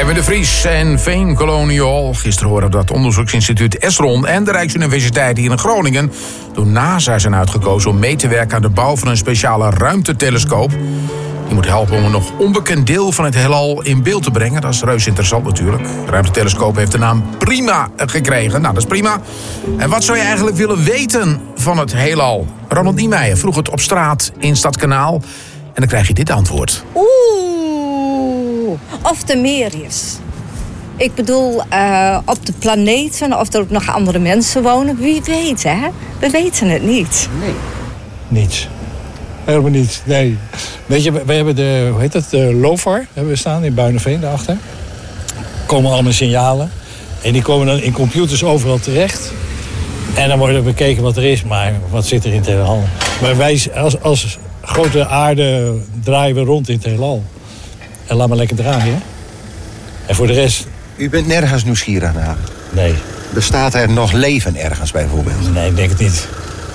Erwin de Vries en Veenkolonial. Gisteren horen dat onderzoeksinstituut Esron en de Rijksuniversiteit hier in Groningen door NASA zijn uitgekozen om mee te werken aan de bouw van een speciale ruimtetelescoop. Die moet helpen om een nog onbekend deel van het heelal in beeld te brengen. Dat is reuze interessant natuurlijk. De ruimtetelescoop heeft de naam Prima gekregen. Nou, dat is prima. En wat zou je eigenlijk willen weten van het heelal? Ronald Niemeyer vroeg het op straat in Stadskanaal. En dan krijg je dit antwoord. Of er meer is. Ik bedoel, op de planeten, of er ook nog andere mensen wonen. Wie weet, hè? We weten het niet. Nee. Niets. Helemaal niet, nee. Weet je, we hebben de LOFAR hebben we staan in Buinenveen, daarachter. Er komen allemaal signalen. En die komen dan in computers overal terecht. En dan wordt er bekeken wat er is, maar wat zit er in het heelal. Maar wij als grote aarde draaien we rond in het heelal. En laat maar lekker draaien, hè? En voor de rest... U bent nergens nieuwsgierig naar? Nee. Bestaat er nog leven ergens bijvoorbeeld? Nee, ik denk het niet.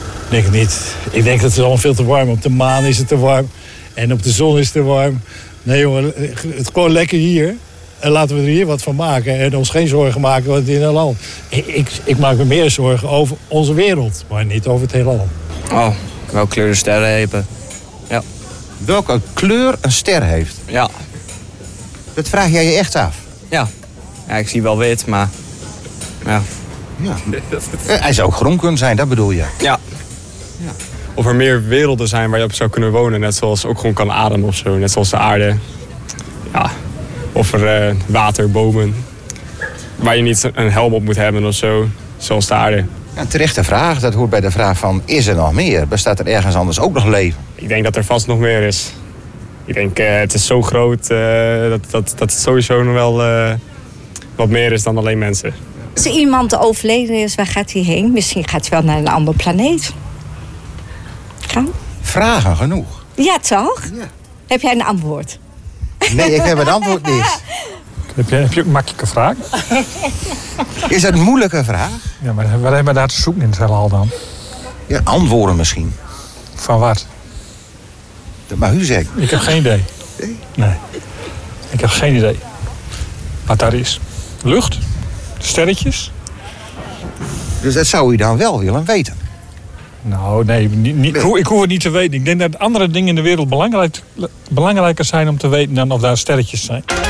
Ik denk dat het allemaal veel te warm is. Op de maan is het te warm. En op de zon is het te warm. Nee, jongen, het is gewoon lekker hier. En laten we er hier wat van maken. En ons geen zorgen maken wat in het heelal. Ik maak me meer zorgen over onze wereld. Maar niet over het heelal. Oh, welke kleur de sterren hebben. Ja. Welke kleur een ster heeft? Ja. Dat vraag jij je echt af? Ja. Ja, ik zie wel wit, maar... Ja. Ja. Hij zou ook groen kunnen zijn, dat bedoel je? Ja. Of er meer werelden zijn waar je op zou kunnen wonen. Net zoals ook gewoon kan ademen of zo. Net zoals de aarde. Ja. Of er water, bomen. Waar je niet een helm op moet hebben of zo. Zoals de aarde. Ja, een terechte vraag. Dat hoort bij de vraag van, is er nog meer? Bestaat er ergens anders ook nog leven? Ik denk dat er vast nog meer is. Ik denk, het is zo groot dat het sowieso nog wel wat meer is dan alleen mensen. Als er iemand overleden is, waar gaat hij heen? Misschien gaat hij wel naar een andere planeet. Gaan? Vragen genoeg. Ja, toch? Ja. Heb jij een antwoord? Nee, ik heb het antwoord niet. Heb je ook een makkelijke vraag? Is het een moeilijke vraag? Ja, maar wat hebben we daar te zoeken in het heelal dan? Ja, antwoorden misschien. Van wat? Dat mag u zeggen. Ik heb geen idee. Nee. Ik heb geen idee. Wat daar is. Lucht? Sterretjes? Dus dat zou u dan wel willen weten? Nou, nee. Ik hoef het niet te weten. Ik denk dat andere dingen in de wereld belangrijker zijn om te weten dan of daar sterretjes zijn.